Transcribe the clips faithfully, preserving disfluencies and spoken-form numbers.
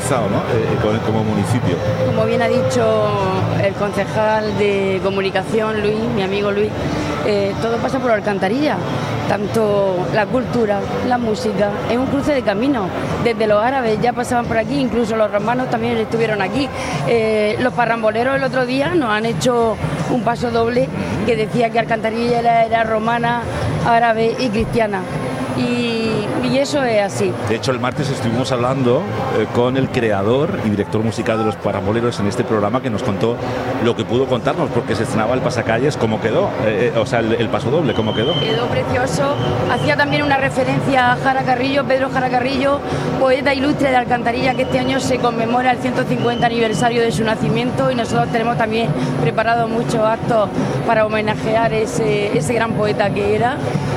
organizado, ¿no? eh, como municipio. Como bien ha dicho el concejal de comunicación, Luis, mi amigo Luis, eh, todo pasa por Alcantarilla. Tanto la cultura, la música, es un cruce de caminos. Desde los árabes ya pasaban por aquí, incluso los romanos también estuvieron aquí. Eh, los parramboleros el otro día nos han hecho un paso doble que decía que Alcantarilla era, era romana, árabe y cristiana. Y, y eso es así. De hecho, el martes estuvimos hablando eh, con el creador y director musical de los Parramboleros en este programa, que nos contó lo que pudo contarnos, porque se estrenaba el pasacalles, cómo quedó, eh, o sea, el, el paso doble, cómo quedó. Quedó precioso. Hacía también una referencia a Jara Carrillo, Pedro Jara Carrillo, poeta ilustre de Alcantarilla, que este año se conmemora el ciento cincuenta aniversario de su nacimiento, y nosotros tenemos también preparados muchos actos para homenajear ese, ese gran poeta que era.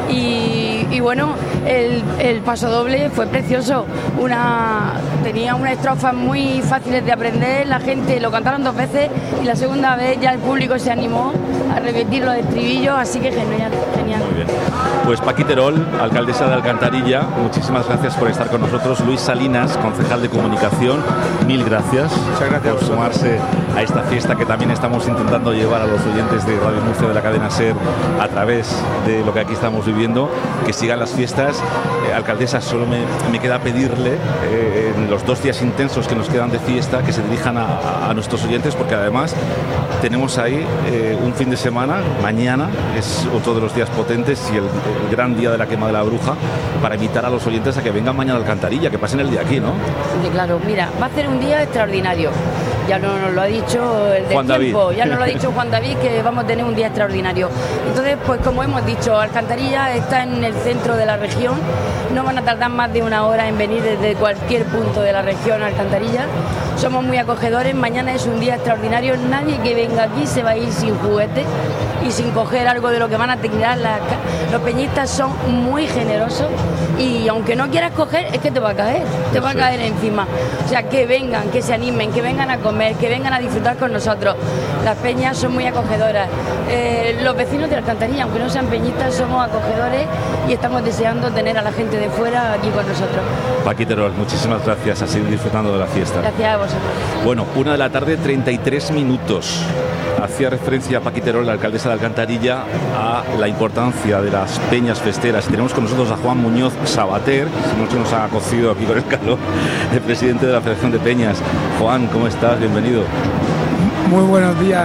Y, y bueno, el, el paso doble fue precioso. Una, tenía unas estrofas muy fáciles de aprender, la gente lo cantaron dos veces y la segunda vez ya el público se animó a repetir los estribillos, así que genial, genial. Muy bien. Pues Paqui Terol, alcaldesa de Alcantarilla, muchísimas gracias por estar con nosotros. Luis Salinas, concejal de comunicación, mil gracias. Muchas gracias por sumarse a esta fiesta que también estamos intentando llevar a los oyentes de Radio Murcia, de la cadena SER, a través de lo que aquí estamos viviendo, que sigan las fiestas. Eh, alcaldesa, solo me, me queda pedirle eh, en los dos días intensos que nos quedan de fiesta, que se dirijan a, a, a nuestros oyentes, porque además tenemos ahí eh, un fin de semana, mañana es otro de los días potentes y el, el gran día de la quema de la bruja, para invitar a los oyentes a que vengan mañana a Alcantarilla, que pasen el día aquí, ¿no? Sí, claro, mira, va a ser un día extraordinario. Ya nos no lo ha dicho el de Juan tiempo, David. ya nos lo ha dicho Juan David, que vamos a tener un día extraordinario. Entonces, pues como hemos dicho, Alcantarilla está en el centro de la región, no van a tardar más de una hora en venir desde cualquier punto de la región a Alcantarilla. Somos muy acogedores, mañana es un día extraordinario, nadie que venga aquí se va a ir sin juguete y sin coger algo de lo que van a tirar. Las, los peñistas son muy generosos y aunque no quieras coger, es que te va a caer, te va a caer encima. O sea, que vengan, que se animen, que vengan a comer, que vengan a disfrutar con nosotros. Las peñas son muy acogedoras. Eh, los vecinos de Alcantarilla, aunque no sean peñistas, somos acogedores y estamos deseando tener a la gente de fuera aquí con nosotros. Paqui Terol, muchísimas gracias, a seguir disfrutando de la fiesta. Gracias a vosotros. Bueno, una de la tarde, treinta y tres minutos. Hacía referencia a Paqui Terol, la alcaldesa de Alcantarilla, a la importancia de las peñas festeras. Tenemos con nosotros a Juan Muñoz Sabater, no se nos ha cocido aquí con el calor, el presidente de la Federación de Peñas. Juan, ¿cómo estás? Bienvenido. Muy buenos días.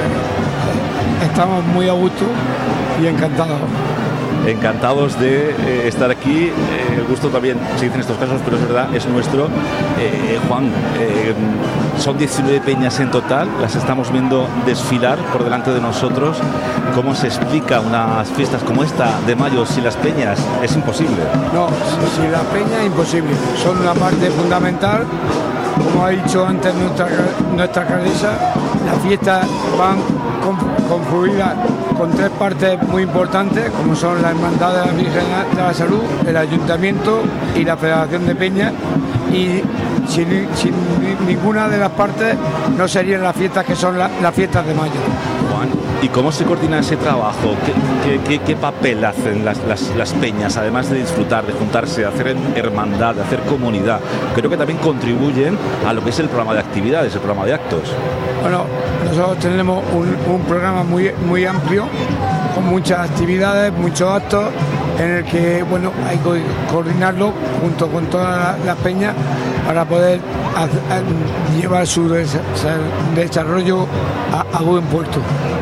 Pues, estamos muy a gusto y encantados. Encantados de eh, estar aquí. Eh, el gusto también se dice en estos casos, pero es verdad, es nuestro. Eh, Juan, eh, son diecinueve peñas en total, las estamos viendo desfilar por delante de nosotros. ¿Cómo se explica unas fiestas como esta de mayo sin las peñas? Es imposible. No, sin la peña es imposible. Son una parte fundamental. Como ha dicho antes nuestra, nuestra alcaldesa, las fiestas van confluidas con tres partes muy importantes, como son la Hermandad de la Virgen de la Salud, el Ayuntamiento y la Federación de Peñas, y sin, sin ninguna de las partes no serían las fiestas que son la, las fiestas de mayo. Juan, ¿y cómo se coordina ese trabajo? ¿Qué, qué, qué, qué papel hacen las, las, las peñas, además de disfrutar, de juntarse, de hacer hermandad, de hacer comunidad? Creo que también contribuyen a lo que es el programa de actividades, el programa de actos. Bueno, nosotros tenemos un, un programa muy, muy amplio, con muchas actividades, muchos actos, en el que bueno, hay que coordinarlo junto con todas las peñas para poder hacer, llevar su desarrollo a, a buen puerto.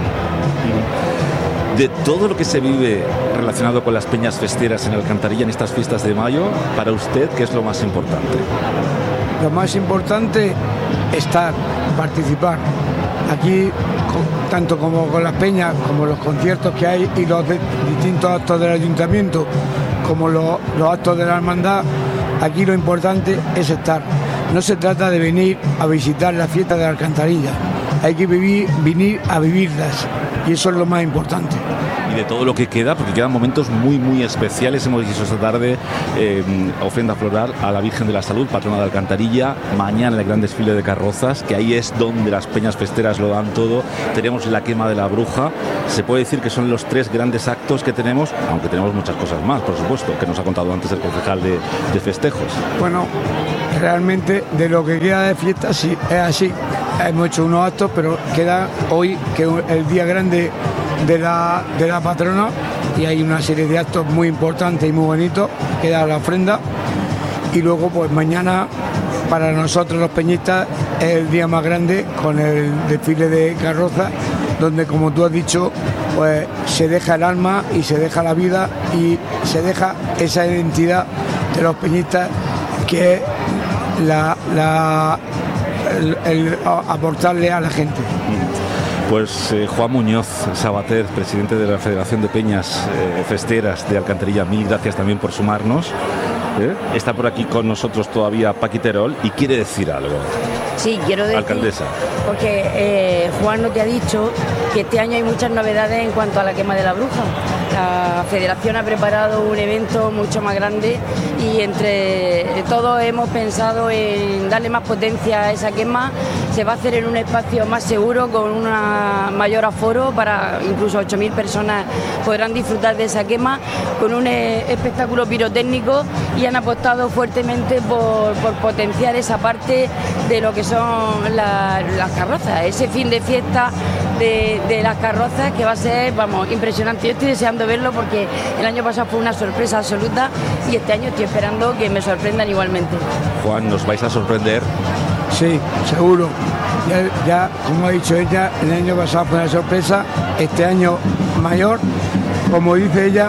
De todo lo que se vive relacionado con las peñas festeras en Alcantarilla en estas fiestas de mayo, para usted, ¿qué es lo más importante? Lo más importante es estar, participar. Aquí, tanto como con las peñas, como los conciertos que hay y los de, distintos actos del ayuntamiento, como los, los actos de la hermandad, aquí lo importante es estar. No se trata de venir a visitar las fiestas de Alcantarilla, hay que vivir, venir a vivirlas, y eso es lo más importante. y de todo lo que queda, porque quedan momentos muy, muy especiales. Hemos dicho esta tarde eh, ofrenda floral a la Virgen de la Salud, patrona de Alcantarilla. Mañana el gran desfile de carrozas, que ahí es donde las peñas festeras lo dan todo. Tenemos la quema de la bruja. Se puede decir que son los tres grandes actos que tenemos, aunque tenemos muchas cosas más, por supuesto, que nos ha contado antes el concejal de, de festejos. Bueno, realmente de lo que queda de fiesta sí es así. Hemos hecho unos actos, pero queda hoy, que es el día grande de la, de la patrona, y hay una serie de actos muy importantes y muy bonitos. Queda la ofrenda, y luego pues mañana para nosotros los peñistas es el día más grande, con el desfile de carrozas, donde, como tú has dicho, pues se deja el alma y se deja la vida y se deja esa identidad de los peñistas, que es la, la, el, el aportarle a la gente. Pues eh, Juan Muñoz Sabater, presidente de la Federación de Peñas eh, Festeras de Alcantarilla, mil gracias también por sumarnos. ¿Eh? Está por aquí con nosotros todavía Paqui Terol y quiere decir algo. Sí, quiero decir, alcaldesa, porque eh, Juan no te ha dicho que este año hay muchas novedades en cuanto a la quema de la bruja. La Federación ha preparado un evento mucho más grande y entre todos hemos pensado en darle más potencia a esa quema. Se va a hacer en un espacio más seguro, con un mayor aforo, para incluso ocho mil personas podrán disfrutar de esa quema, con un eh, espectáculo pirotécnico, y han apostado fuertemente por, por potenciar esa parte de lo que son la, las carrozas, ese fin de fiesta de, de las carrozas, que va a ser, vamos, impresionante. Yo estoy deseando verlo porque el año pasado fue una sorpresa absoluta y este año estoy esperando que me sorprendan igualmente. Juan, ¿nos vais a sorprender? Sí, seguro. Ya, ya, como ha dicho ella, el año pasado fue una sorpresa, este año mayor. Como dice ella,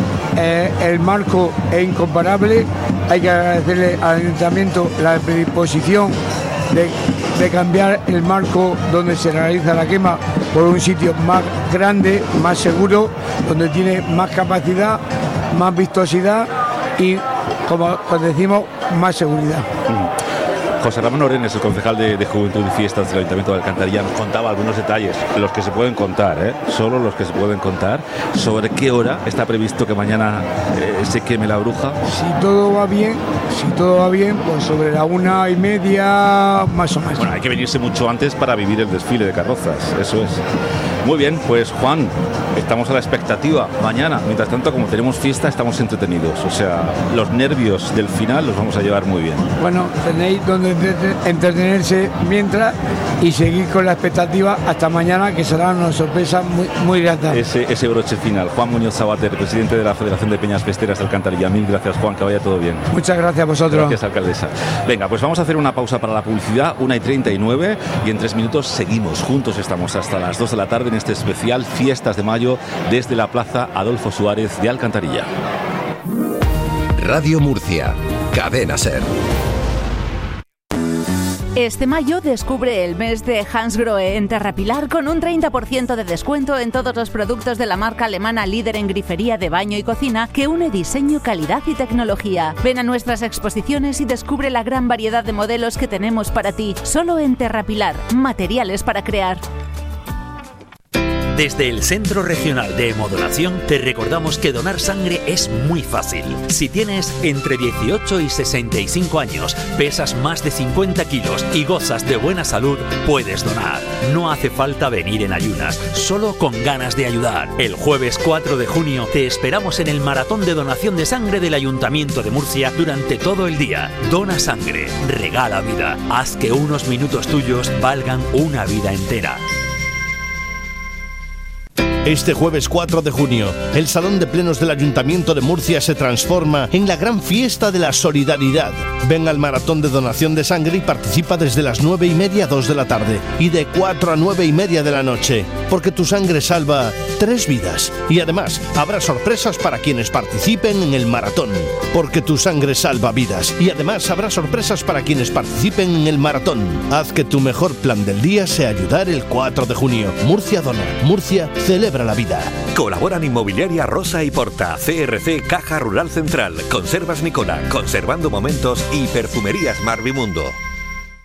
eh, el marco es incomparable. Hay que agradecerle al ayuntamiento la predisposición de, de cambiar el marco donde se realiza la quema por un sitio más grande, más seguro, donde tiene más capacidad, más vistosidad y, como pues decimos, más seguridad. Mm. José Ramón Orenes, el concejal de, de Juventud y Fiestas del Ayuntamiento de Alcantarilla, nos contaba algunos detalles, los que se pueden contar, ¿eh? Solo los que se pueden contar, sobre qué hora está previsto que mañana eh, se queme la bruja. Si todo va bien, si todo va bien, pues sobre la una y media, más o menos. Bueno, hay que venirse mucho antes para vivir el desfile de carrozas, eso es. Muy bien, pues Juan, estamos a la expectativa mañana. Mientras tanto, como tenemos fiesta, estamos entretenidos. O sea, los nervios del final los vamos a llevar muy bien. Bueno, tenéis donde entretenerse mientras y seguir con la expectativa hasta mañana, que será una sorpresa muy, muy grata. Ese, ese broche final. Juan Muñoz Sabater, presidente de la Federación de Peñas Festeras de Alcantarilla. Mil gracias, Juan, que vaya todo bien. Muchas gracias a vosotros. Gracias, alcaldesa. Venga, pues vamos a hacer una pausa para la publicidad, una y treinta y nueve, y en tres minutos seguimos. Juntos estamos hasta las dos de la tarde en este especial Fiestas de Mayo desde la Plaza Adolfo Suárez de Alcantarilla. Radio Murcia, Cadena SER. Este mayo descubre el mes de Hansgrohe en Terrapilar con un treinta por ciento de descuento en todos los productos de la marca alemana líder en grifería de baño y cocina, que une diseño, calidad y tecnología. Ven a nuestras exposiciones y descubre la gran variedad de modelos que tenemos para ti. Solo en Terrapilar, materiales para crear. Desde el Centro Regional de Hemodonación te recordamos que donar sangre es muy fácil. Si tienes entre dieciocho y sesenta y cinco años, pesas más de cincuenta kilos y gozas de buena salud, puedes donar. No hace falta venir en ayunas, solo con ganas de ayudar. El jueves cuatro de junio te esperamos en el maratón de donación de sangre del Ayuntamiento de Murcia durante todo el día. Dona sangre, regala vida. Haz que unos minutos tuyos valgan una vida entera. Este jueves cuatro de junio, el Salón de Plenos del Ayuntamiento de Murcia se transforma en la gran fiesta de la solidaridad. Ven al maratón de donación de sangre y participa desde las nueve y media a dos de la tarde y de cuatro a nueve y media de la noche, porque tu sangre salva tres vidas. Y además, habrá sorpresas para quienes participen en el maratón, porque tu sangre salva vidas. Y además, habrá sorpresas para quienes participen en el maratón. Haz que tu mejor plan del día sea ayudar el cuatro de junio. Murcia dona. Murcia celebra la vida. Colaboran Inmobiliaria Rosa y Porta, C R C Caja Rural Central, Conservas Nicola, Conservando Momentos y Perfumerías Marvimundo.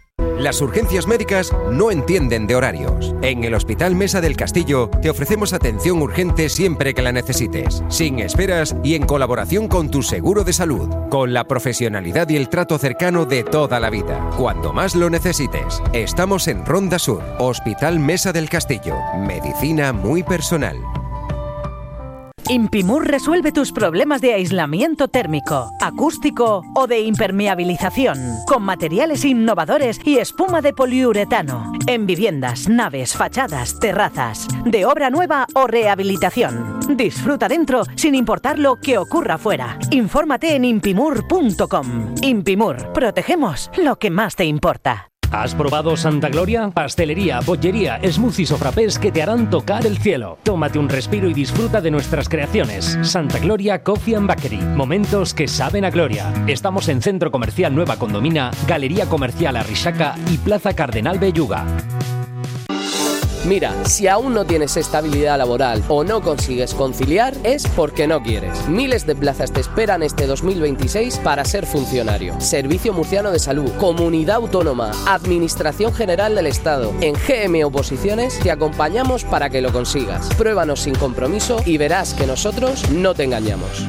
Las urgencias médicas no entienden de horarios. En el Hospital Mesa del Castillo te ofrecemos atención urgente siempre que la necesites, sin esperas y en colaboración con tu seguro de salud, con la profesionalidad y el trato cercano de toda la vida, cuando más lo necesites. Estamos en Ronda Sur, Hospital Mesa del Castillo. Medicina muy personal. Impimur resuelve tus problemas de aislamiento térmico, acústico o de impermeabilización, con materiales innovadores y espuma de poliuretano, en viviendas, naves, fachadas, terrazas, de obra nueva o rehabilitación. Disfruta dentro sin importar lo que ocurra fuera. Infórmate en impimur punto com. Impimur, protegemos lo que más te importa. ¿Has probado Santa Gloria? Pastelería, bollería, smoothies o frappés que te harán tocar el cielo. Tómate un respiro y disfruta de nuestras creaciones. Santa Gloria Coffee and Bakery. Momentos que saben a gloria. Estamos en Centro Comercial Nueva Condomina, Galería Comercial Arrixaca y Plaza Cardenal Belluga. Mira, si aún no tienes estabilidad laboral o no consigues conciliar, es porque no quieres. Miles de plazas te esperan este dos mil veintiséis para ser funcionario. Servicio Murciano de Salud, Comunidad Autónoma, Administración General del Estado. En G M Oposiciones te acompañamos para que lo consigas. Pruébanos sin compromiso y verás que nosotros no te engañamos.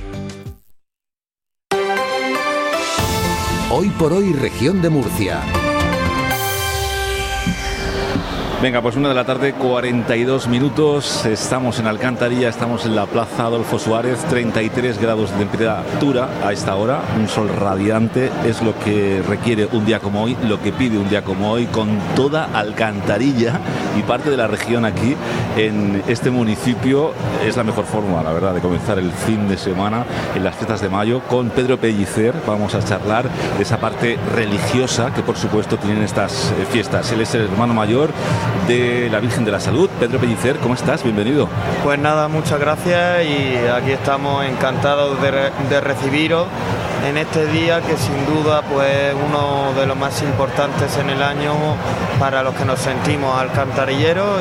Hoy por hoy, Región de Murcia. Venga, pues una de la tarde, cuarenta y dos minutos, estamos en Alcantarilla, estamos en la Plaza Adolfo Suárez, treinta y tres grados de temperatura a esta hora, un sol radiante, es lo que requiere un día como hoy, lo que pide un día como hoy, con toda Alcantarilla y parte de la región aquí en este municipio. Es la mejor forma, la verdad, de comenzar el fin de semana en las fiestas de mayo. Con Pedro Pellicer vamos a charlar de esa parte religiosa que por supuesto tienen estas fiestas. Él es el hermano mayor de la Virgen de la Salud. Pedro Pellicer, ¿cómo estás? Bienvenido. Pues nada, muchas gracias y aquí estamos encantados de, re- de recibiros en este día que sin duda pues es uno de los más importantes en el año para los que nos sentimos alcantarilleros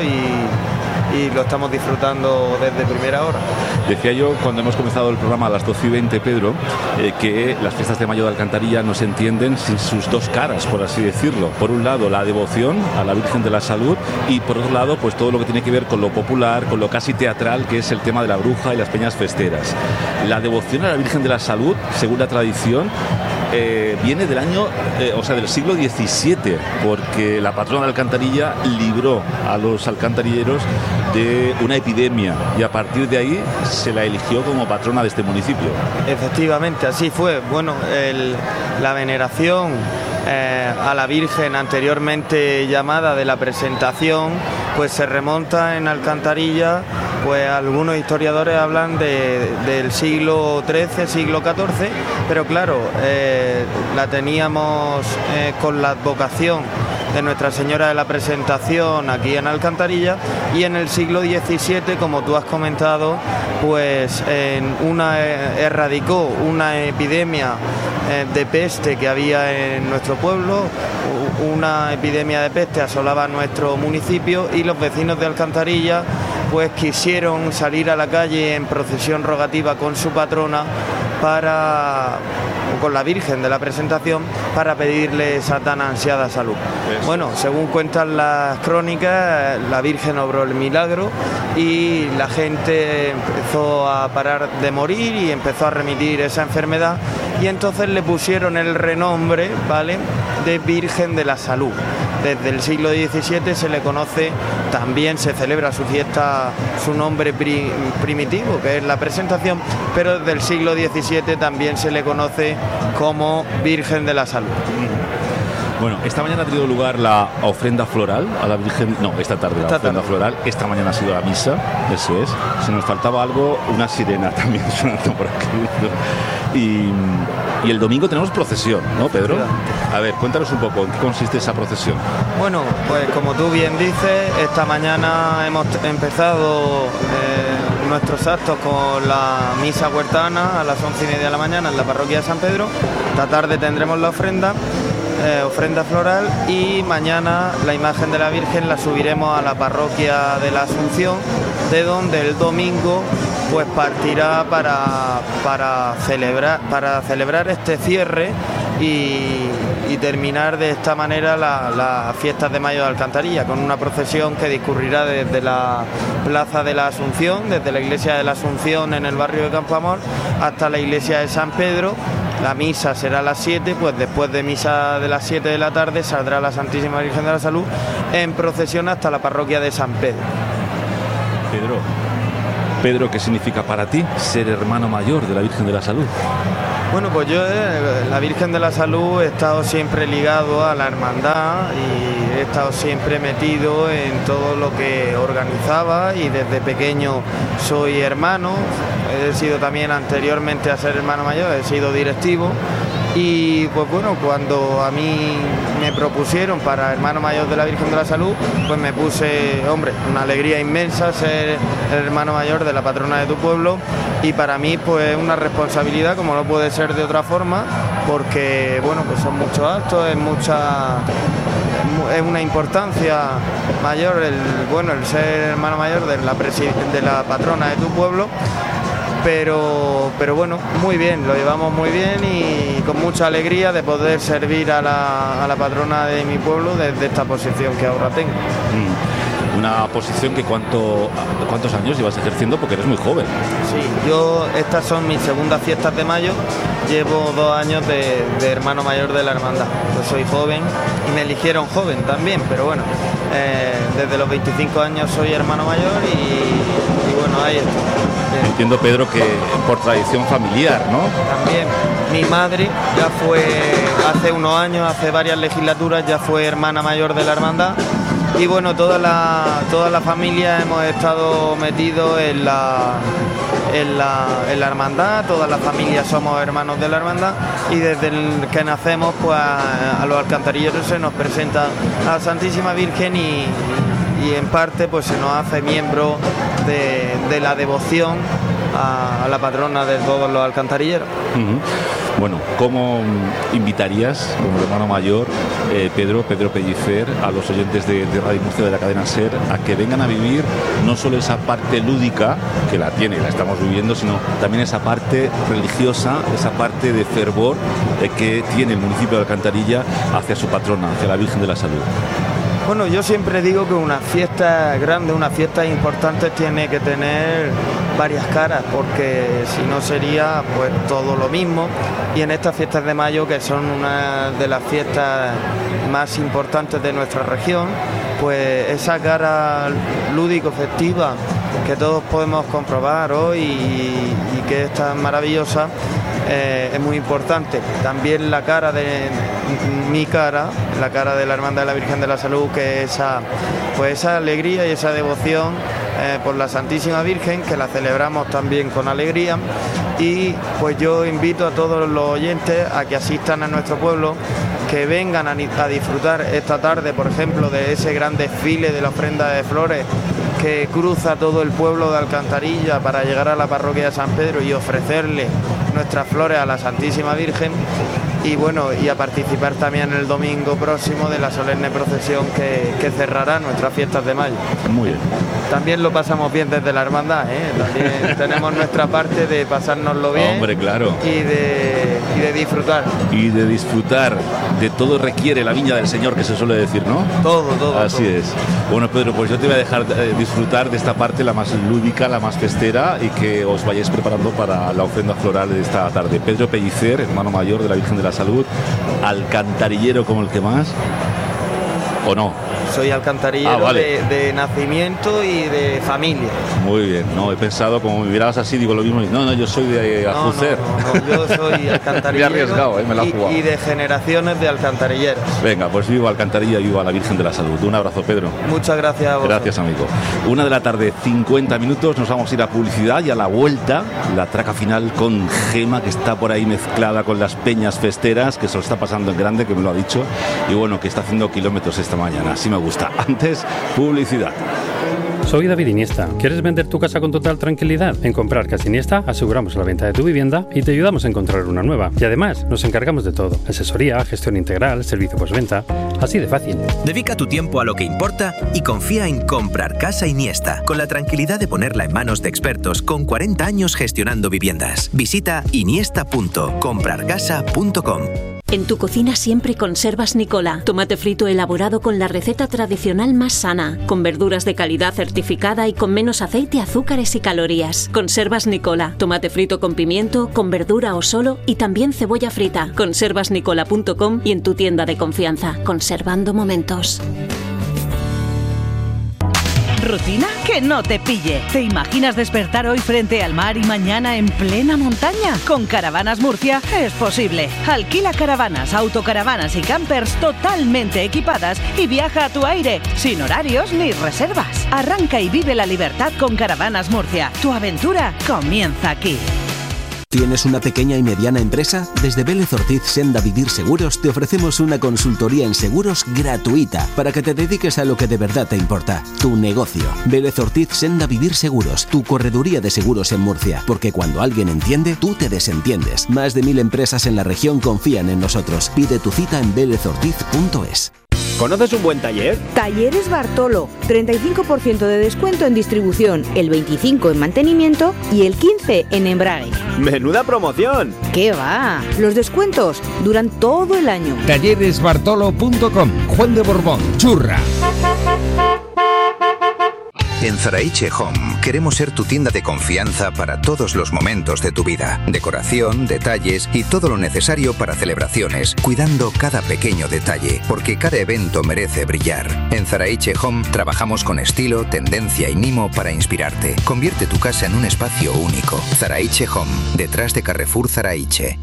y, y lo estamos disfrutando desde primera hora. Decía yo cuando hemos comenzado el programa a las doce y veinte, Pedro, eh, que las fiestas de mayo de Alcantarilla no se entienden sin sus dos caras, por así decirlo. Por un lado, la devoción a la Virgen de la Salud y por otro lado, pues todo lo que tiene que ver con lo popular, con lo casi teatral, que es el tema de la bruja y las peñas festeras. La devoción a la Virgen de la Salud, según la tradición, eh, viene del año, eh, o sea, del siglo diecisiete, porque la patrona de Alcantarilla libró a los alcantarilleros de una epidemia y a partir de ahí se la eligió como patrona de este municipio. Efectivamente, así fue. Bueno, el, la veneración eh, a la Virgen anteriormente llamada de la Presentación, pues se remonta en Alcantarilla, pues algunos historiadores hablan de, del siglo trece, siglo catorce, pero claro, eh, la teníamos eh, con la advocación de Nuestra Señora de la Presentación aquí en Alcantarilla y en el siglo diecisiete, como tú has comentado, pues en una eh, erradicó una epidemia eh, de peste que había en nuestro pueblo. Una epidemia de peste asolaba nuestro municipio y los vecinos de Alcantarilla pues quisieron salir a la calle en procesión rogativa con su patrona para, con la Virgen de la Presentación, para pedirle esa tan ansiada salud. Eso. Bueno, según cuentan las crónicas, la Virgen obró el milagro y la gente empezó a parar de morir y empezó a remitir esa enfermedad y entonces le pusieron el renombre, ¿vale?, de Virgen de la Salud. Desde el siglo diecisiete se le conoce, también se celebra su fiesta, su nombre pri, primitivo, que es la Presentación, pero desde el siglo diecisiete también se le conoce como Virgen de la Salud. Bueno, esta mañana ha tenido lugar la ofrenda floral a la Virgen, no, esta tarde la esta ofrenda tarde. floral, esta mañana ha sido la misa, eso es, se nos faltaba algo, una sirena también sonando por aquí, y, y el domingo tenemos procesión, ¿no, Pedro? A ver, cuéntanos un poco, ¿en qué consiste esa procesión? Bueno, pues como tú bien dices, esta mañana hemos empezado eh, nuestros actos con la misa huertana a las once y media de la mañana en la parroquia de San Pedro, esta tarde tendremos la ofrenda, Eh, ofrenda floral y mañana la imagen de la Virgen la subiremos a la parroquia de la Asunción, de donde el domingo pues partirá para, para, celebrar, para celebrar este cierre y, y terminar de esta manera las la fiestas de Mayo de Alcantarilla, con una procesión que discurrirá desde la Plaza de la Asunción, desde la iglesia de la Asunción en el barrio de Campoamor, hasta la iglesia de San Pedro. La misa será a las siete, pues después de misa de las siete de la tarde saldrá la Santísima Virgen de la Salud en procesión hasta la parroquia de San Pedro. Pedro, Pedro, ¿qué significa para ti ser hermano mayor de la Virgen de la Salud? Bueno, pues yo, eh, la Virgen de la Salud, he estado siempre ligado a la hermandad y he estado siempre metido en todo lo que organizaba, y desde pequeño soy hermano. He sido también, anteriormente a ser hermano mayor, he sido directivo. Y pues bueno, cuando a mí me propusieron para hermano mayor de la Virgen de la Salud, pues me puse, hombre, una alegría inmensa ser el hermano mayor de la patrona de tu pueblo, y para mí pues una responsabilidad como no puede ser de otra forma, porque bueno, pues son muchos actos, es mucha es una importancia mayor el bueno el ser hermano mayor de la presi- de la patrona de tu pueblo. Pero, pero bueno, muy bien, lo llevamos muy bien y con mucha alegría de poder servir a la, a la patrona de mi pueblo desde esta posición que ahora tengo. Mm. Una posición que cuánto, ¿cuántos años llevas ejerciendo? Porque eres muy joven. Sí, yo, estas son mis segundas fiestas de mayo, llevo dos años de, de hermano mayor de la hermandad. Yo soy joven y me eligieron joven también, pero bueno, eh, desde los veinticinco años soy hermano mayor y, y bueno, ahí estoy. Entiendo, Pedro, que por tradición familiar, ¿no? También mi madre ya fue, hace unos años, hace varias legislaturas, ya fue hermana mayor de la hermandad. Y bueno, toda la, toda la familia hemos estado metidos en la, en, la, en la hermandad, toda la familia somos hermanos de la hermandad, y desde el que nacemos, pues a, a los alcantarilleros se nos presenta a la Santísima Virgen y, y en parte pues se nos hace miembro de, de la devoción a, a la patrona de todos los alcantarilleros. Uh-huh. Bueno, ¿cómo invitarías como hermano mayor, eh, Pedro, Pedro Pellicer, a los oyentes de, de Radio Murcia de la cadena SER a que vengan a vivir no solo esa parte lúdica, que la tiene y la estamos viviendo, sino también esa parte religiosa, esa parte de fervor eh, que tiene el municipio de Alcantarilla hacia su patrona, hacia la Virgen de la Salud? Bueno, yo siempre digo que una fiesta grande, una fiesta importante tiene que tener varias caras, porque si no sería pues todo lo mismo. Y en estas fiestas de mayo, que son una de las fiestas más importantes de nuestra región, pues esa cara lúdico-festiva que todos podemos comprobar hoy y, y que es tan maravillosa, eh, es muy importante. También la cara de mi cara, la cara de la Hermandad de la Virgen de la Salud, que es esa, pues esa alegría y esa devoción eh, por la Santísima Virgen, que la celebramos también con alegría. Y pues yo invito a todos los oyentes a que asistan a nuestro pueblo, que vengan a, a disfrutar esta tarde, por ejemplo, de ese gran desfile de la ofrenda de flores que cruza todo el pueblo de Alcantarilla para llegar a la parroquia de San Pedro y ofrecerle nuestras flores a la Santísima Virgen. Y bueno, y a participar también el domingo próximo de la solemne procesión que, que cerrará nuestras fiestas de mayo. Muy bien. También lo pasamos bien desde la hermandad, ¿eh? También tenemos nuestra parte de pasárnoslo bien. Hombre, claro. Y de, y de disfrutar. Y de disfrutar. De todo requiere la viña del Señor, que se suele decir, ¿no? Todo, todo. Así todo. es. Bueno, Pedro, pues yo te voy a dejar eh, disfrutar de esta parte, la más lúdica, la más festera, y que os vayáis preparando para la ofrenda floral de esta tarde. Pedro Pellicer, hermano mayor de la Virgen de la Salud, alcantarillero como el que más, ¿o no? Soy alcantarillero ah, vale. de, de nacimiento y de familia. Muy bien, no, he pensado, como me mirabas así, digo lo mismo, no, no, yo soy de Ajucer. No, no, no, no, yo soy alcantarillero. Me he arriesgado, ¿eh? Me la he jugado. Y, y de generaciones de alcantarilleros. Venga, pues viva Alcantarilla y viva la Virgen de la Salud. Un abrazo, Pedro. Muchas gracias a vos. Gracias, amigo. Una de la tarde, cincuenta minutos, nos vamos a ir a publicidad y a la vuelta, la traca final con Gema, que está por ahí mezclada con las peñas festeras, que se lo está pasando en grande, que me lo ha dicho, y bueno, que está haciendo kilómetros esta mañana. Así me gusta. Antes, publicidad. Soy David Iniesta. ¿Quieres vender tu casa con total tranquilidad? En Comprar Casa Iniesta aseguramos la venta de tu vivienda y te ayudamos a encontrar una nueva. Y además nos encargamos de todo: asesoría, gestión integral, servicio postventa. Así de fácil. Dedica tu tiempo a lo que importa y confía en Comprar Casa Iniesta, con la tranquilidad de ponerla en manos de expertos con cuarenta años gestionando viviendas. Visita iniesta punto comprar casa punto com. En tu cocina siempre conservas Nicola. Tomate frito elaborado con la receta tradicional más sana, con verduras de calidad certificada y con menos aceite, azúcares y calorías. Conservas Nicola. Tomate frito con pimiento, con verdura o solo y también cebolla frita. conservas nicola punto com y en tu tienda de confianza. Conservando momentos. ¿Rutina? Que no te pille. ¿Te imaginas despertar hoy frente al mar y mañana en plena montaña? Con Caravanas Murcia es posible. Alquila caravanas, autocaravanas y campers totalmente equipadas y viaja a tu aire, sin horarios ni reservas. Arranca y vive la libertad con Caravanas Murcia. Tu aventura comienza aquí. ¿Tienes una pequeña y mediana empresa? Desde Vélez Ortiz Senda Vivir Seguros te ofrecemos una consultoría en seguros gratuita para que te dediques a lo que de verdad te importa, tu negocio. Vélez Ortiz Senda Vivir Seguros, tu correduría de seguros en Murcia, porque cuando alguien entiende, tú te desentiendes. Más de mil empresas en la región confían en nosotros. Pide tu cita en vélez ortiz punto es. ¿Conoces un buen taller? Talleres Bartolo, treinta y cinco por ciento de descuento en distribución, el veinticinco por ciento en mantenimiento y el quince por ciento en embrague. ¡Menuda promoción! ¿Qué va? Los descuentos duran todo el año. talleres bartolo punto com, Juan de Borbón, Churra. En Zaraiche Home queremos ser tu tienda de confianza para todos los momentos de tu vida. Decoración, detalles y todo lo necesario para celebraciones, cuidando cada pequeño detalle, porque cada evento merece brillar. En Zaraiche Home trabajamos con estilo, tendencia y mimo para inspirarte. Convierte tu casa en un espacio único. Zaraiche Home, detrás de Carrefour Zaraiche.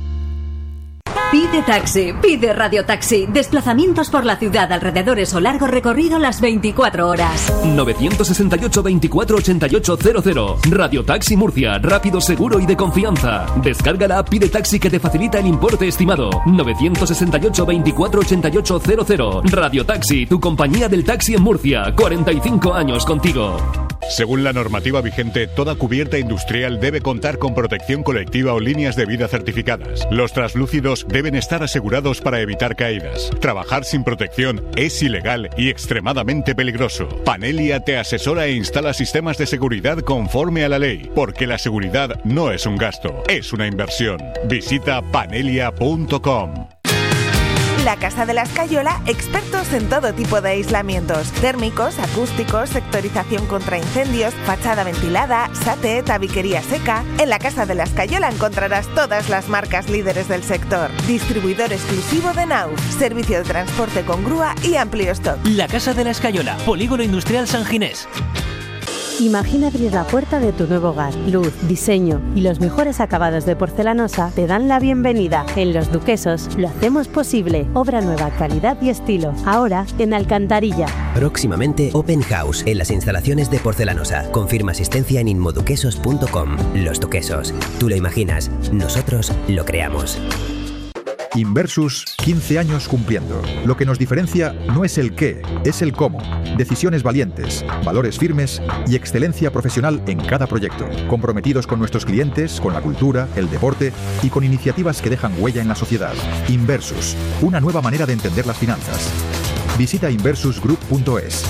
Pide taxi, pide radiotaxi. Desplazamientos por la ciudad, alrededores o largo recorrido las veinticuatro horas. nueve seis ocho, veinticuatro ochenta y ocho cero cero. Radiotaxi Murcia, rápido, seguro y de confianza. Descarga la app Pide Taxi que te facilita el importe estimado. nueve seis ocho, veinticuatro ochenta y ocho cero cero. Radiotaxi, tu compañía del taxi en Murcia. cuarenta y cinco años contigo. Según la normativa vigente, toda cubierta industrial debe contar con protección colectiva o líneas de vida certificadas. Los translúcidos deben estar asegurados para evitar caídas. Trabajar sin protección es ilegal y extremadamente peligroso. Panelia te asesora e instala sistemas de seguridad conforme a la ley, porque la seguridad no es un gasto, es una inversión. Visita panelia punto com. La Casa de la Escayola, expertos en todo tipo de aislamientos, térmicos, acústicos, sectorización contra incendios, fachada ventilada, SATE, tabiquería seca. En la Casa de la Escayola encontrarás todas las marcas líderes del sector. Distribuidor exclusivo de Nauf, servicio de transporte con grúa y amplio stock. La Casa de la Escayola, Polígono Industrial San Ginés. Imagina abrir la puerta de tu nuevo hogar. Luz, diseño y los mejores acabados de porcelanosa te dan la bienvenida. En Los Duquesos lo hacemos posible. Obra nueva, calidad y estilo. Ahora en Alcantarilla. Próximamente Open House en las instalaciones de Porcelanosa. Confirma asistencia en inmoduquesos punto com. Los Duquesos. Tú lo imaginas, nosotros lo creamos. Inversus, quince años cumpliendo. Lo que nos diferencia no es el qué, es el cómo. Decisiones valientes, valores firmes y excelencia profesional en cada proyecto. Comprometidos con nuestros clientes, con la cultura, el deporte y con iniciativas que dejan huella en la sociedad. Inversus, una nueva manera de entender las finanzas. Visita inversus group punto es.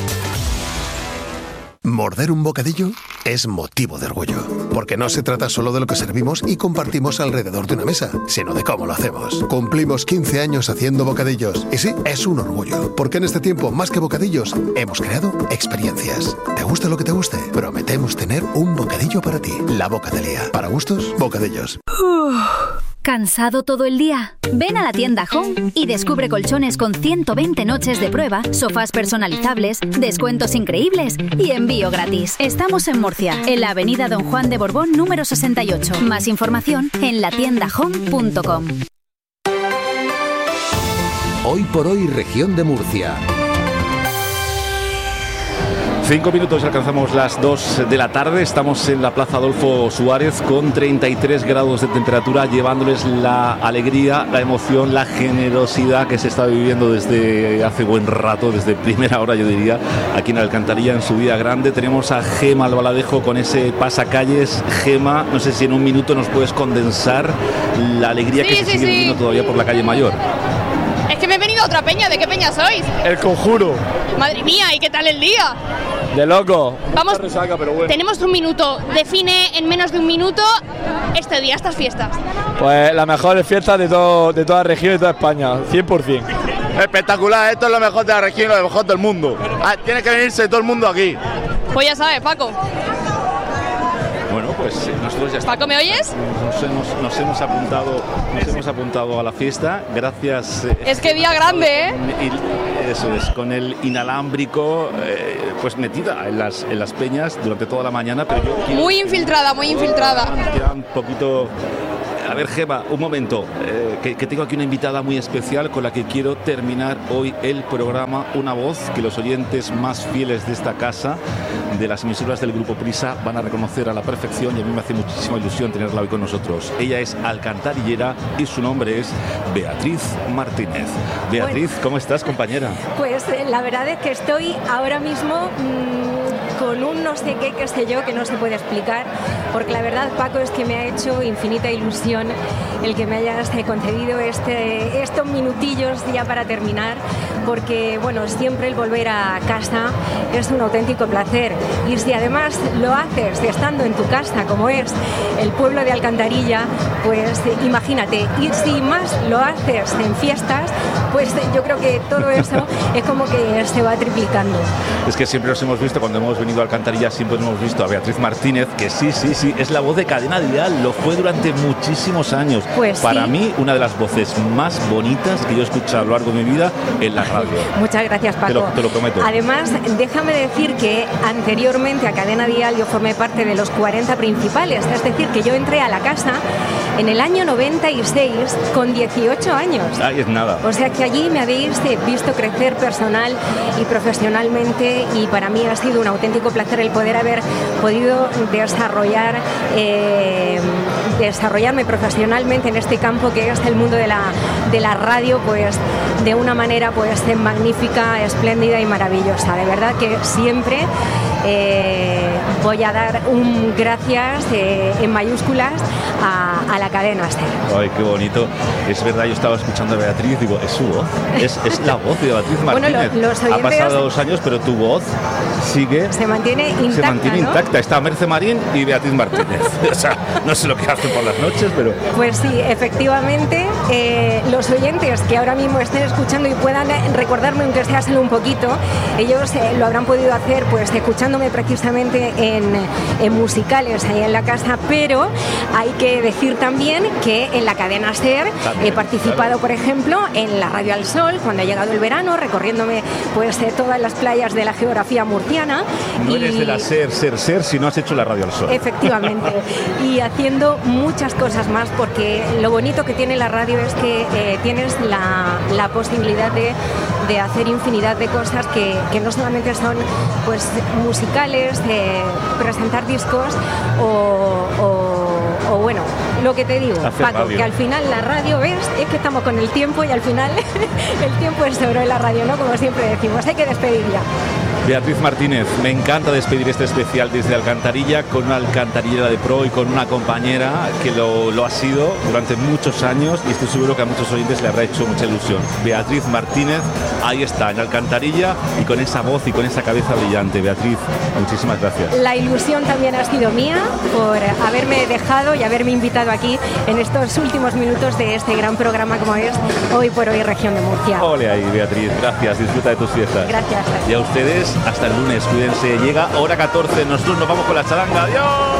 Morder un bocadillo es motivo de orgullo, porque no se trata solo de lo que servimos y compartimos alrededor de una mesa, sino de cómo lo hacemos. Cumplimos quince años haciendo bocadillos, y sí, es un orgullo, porque en este tiempo, más que bocadillos, hemos creado experiencias. ¿Te gusta lo que te guste? Prometemos tener un bocadillo para ti. La Bocatelía. Para gustos, bocadillos. ¿Cansado todo el día? Ven a la tienda Home y descubre colchones con ciento veinte noches de prueba, sofás personalizables, descuentos increíbles y envío gratis. Estamos en Murcia, en la avenida Don Juan de Borbón número sesenta y ocho. Más información en la tienda home punto com. Hoy por hoy, región de Murcia. Cinco minutos, alcanzamos las dos de la tarde. Estamos en la Plaza Adolfo Suárez con treinta y tres grados de temperatura, llevándoles la alegría, la emoción, la generosidad que se está viviendo desde hace buen rato, desde primera hora, yo diría, aquí en Alcantarilla, en su vida grande. Tenemos a Gema Albaladejo con ese pasacalles. Gema, no sé si en un minuto nos puedes condensar la alegría sí, que se sí, sigue sí. viviendo todavía por la calle Mayor. Es que me he venido otra peña. ¿De qué peña sois? El Conjuro. Madre mía, ¿y qué tal el día? De loco. Vamos, Mucha resaca, pero bueno. Tenemos un minuto. Define en menos de un minuto este día, estas fiestas. Pues las mejores fiestas de, todo, de toda la región y de toda España, cien por cien. Espectacular, esto es lo mejor de la región y lo mejor del mundo. Ah, tiene que venirse todo el mundo aquí. Pues ya sabes, Paco. Bueno, pues nosotros ya estamos. Paco, ¿me oyes? Nos hemos, nos hemos apuntado, nos hemos apuntado a la fiesta. Gracias. Eh, es que día grande, ¿eh? Y, eso es, con el inalámbrico, eh, pues metida en las, en las peñas durante toda la mañana. Pero yo quiero, muy infiltrada, muy infiltrada. Queda un poquito. A ver, Gema, un momento, eh, que, que tengo aquí una invitada muy especial con la que quiero terminar hoy el programa. Una voz que los oyentes más fieles de esta casa, de las emisoras del Grupo Prisa, van a reconocer a la perfección, y a mí me hace muchísima ilusión tenerla hoy con nosotros. Ella es alcantarillera y su nombre es Beatriz Martínez. Beatriz, bueno, ¿cómo estás, compañera? Pues eh, la verdad es que estoy ahora mismo mmm, con un no sé qué, qué sé yo, que no se puede explicar, porque la verdad, Paco, es que me ha hecho infinita ilusión el que me hayas concedido este, estos minutillos ya para terminar, porque bueno, siempre el volver a casa es un auténtico placer, y si además lo haces estando en tu casa, como es el pueblo de Alcantarilla, pues imagínate, y si más lo haces en fiestas, pues yo creo que todo eso es como que se va triplicando. Es que siempre nos hemos visto, cuando hemos venido a Alcantarilla, siempre hemos visto a Beatriz Martínez, que sí, sí, sí, es la voz de Cadena Dial, lo fue durante muchísimos años. Pues para sí. mí, una de las voces más bonitas que yo he escuchado a lo largo de mi vida en la radio. Muchas gracias, Paco. Te lo, te lo prometo. Además, déjame decir que anteriormente a Cadena Dial yo formé parte de los cuarenta principales, es decir, que yo entré a la casa en el año noventa y seis con dieciocho años. Ay, es nada. O sea que allí me habéis visto crecer personal y profesionalmente, y para mí ha sido un auténtico placer el poder haber podido desarrollar eh, desarrollarme profesionalmente en este campo que es el mundo de la, de la radio, pues de una manera pues magnífica, espléndida y maravillosa. De verdad que siempre eh, voy a dar un gracias eh, en mayúsculas a, a la cadena SER. Ay, qué bonito. Es verdad, yo estaba escuchando a Beatriz, digo, es su voz, es, es la voz de Beatriz Martínez. Bueno, lo, los oyentes, ha pasado dos años, pero tu voz sigue... Se mantiene intacta, Se mantiene ¿no? intacta. Está Merce Marín y Beatriz Martínez. O sea, no sé lo que hacen por las noches, pero... Pues sí, efectivamente, eh, los oyentes que ahora mismo estén escuchando y puedan recordarme, aunque sea solo un poquito, ellos eh, lo habrán podido hacer pues escuchándome precisamente en, en musicales ahí en la casa, pero hay que decir también que en la cadena SER he participado, claro, por ejemplo, en la Radio al Sol, cuando ha llegado el verano, recorriéndome pues eh, todas las playas de la geografía murciana. No y... eres de la SER, SER, SER, si no has hecho la Radio al Sol. Efectivamente, y haciendo muchas cosas más, porque lo bonito que tiene la radio es que eh, tienes la, la posibilidad de, de hacer infinidad de cosas que, que no solamente son pues musicales, eh, presentar discos o, o, o bueno, lo que te digo, hacer Paco, radio. Que al final la radio, ves, es que estamos con el tiempo y al final el tiempo es oro en la radio, ¿no? Como siempre decimos, hay que despedir ya. Beatriz Martínez, me encanta despedir este especial desde Alcantarilla con una alcantarillera de pro y con una compañera que lo, lo ha sido durante muchos años, y estoy seguro que a muchos oyentes le habrá hecho mucha ilusión. Beatriz Martínez, ahí está, en Alcantarilla, y con esa voz y con esa cabeza brillante. Beatriz, muchísimas gracias. La ilusión también ha sido mía por haberme dejado y haberme invitado aquí en estos últimos minutos de este gran programa como es Hoy por Hoy Región de Murcia. Ole ahí, Beatriz, gracias, disfruta de tus fiestas. Gracias. Y a ustedes, hasta el lunes, cuídense. Llega hora catorce, nosotros nos vamos con la charanga. ¡Adiós!